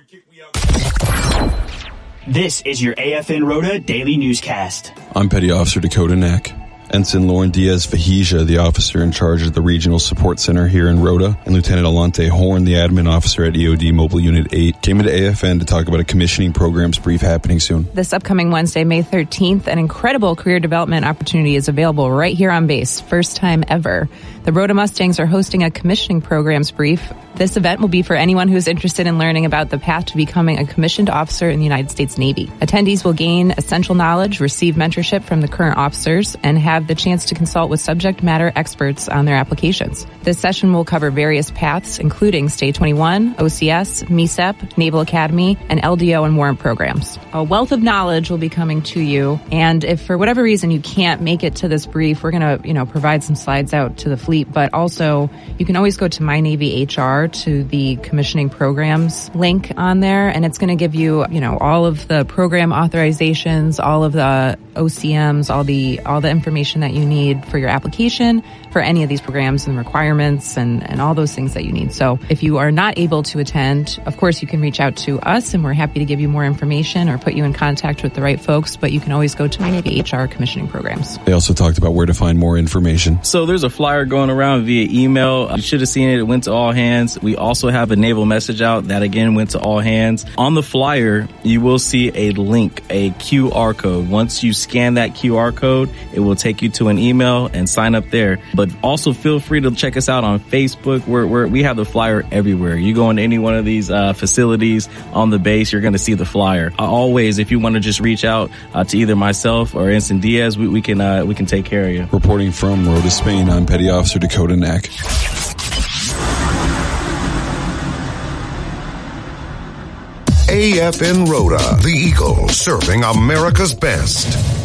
This is your AFN Rota Daily Newscast. I'm Petty Officer Dakota Neck. Ensign Lauren Diaz Fajija, the officer in charge of the Regional Support Center here in Rota, and Lieutenant Alante Horn, the admin officer at EOD Mobile Unit 8, came into AFN to talk about a commissioning programs brief happening soon. This upcoming Wednesday, May 13th, an incredible career development opportunity is available right here on base. First time ever. The Rota Mustangs are hosting a commissioning programs brief. This event will be for anyone who is interested in learning about the path to becoming a commissioned officer in the United States Navy. Attendees will gain essential knowledge, receive mentorship from the current officers, and have the chance to consult with subject matter experts on their applications. This session will cover various paths, including Stay 21, OCS, MECEP, Naval Academy, and LDO and warrant programs. A wealth of knowledge will be coming to you, and if for whatever reason you can't make it to this brief, we're going to, provide some slides out to the fleet, but also you can always go to My Navy HR to the commissioning programs link on there, and it's going to give you, all of the program authorizations, all of the OCMs, all the information that you need for your application for any of these programs and requirements and all those things that you need. So if you are not able to attend, of course, you can reach out to us and we're happy to give you more information or put you in contact with the right folks, but you can always go to My Navy HR commissioning programs. They also talked about where to find more information. So there's a flyer going around via email. You should have seen it. It went to all hands. We also have a naval message out that again went to all hands. On the flyer, you will see a link, a QR code. Once you scan that QR code, it will take you to an email and sign up there. But also feel free to check us out on Facebook. We have the flyer everywhere. You go into any one of these facilities on the base, you're going to see the flyer. Always, if you want to just reach out to either myself or Ensign Diaz, we can take care of you. Reporting from Rota, Spain, I'm Petty Officer Dakota Neck. AFN Rota, the Eagle, serving America's best.